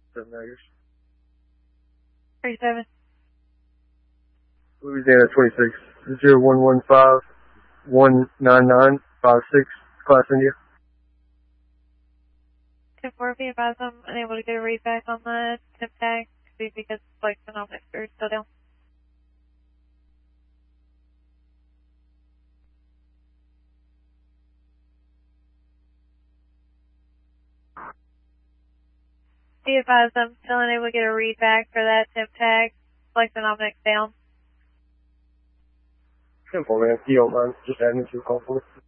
7 Tigers. 37. Louisiana 26. 0115-199-56, Class India. 10-4, be advised I'm unable to get a read back on the temp tag. Could be because flight phenomenon are still down. Be advised I'm still unable to get a read back for that temp tag. Flight phenomenon down. 10-4, man. If you don't mind, just add me to the call for me.